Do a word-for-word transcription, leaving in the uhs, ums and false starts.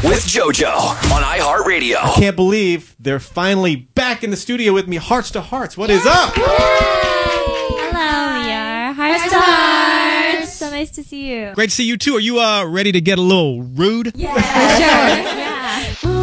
with JoJo on iHeartRadio. I can't believe they're finally back in the studio with me, Hearts to Hearts. What is up? Hello, we are Hearts to Hearts. So nice to see you. Great to see you too. Are you uh ready to get a little rude? Yeah, sure.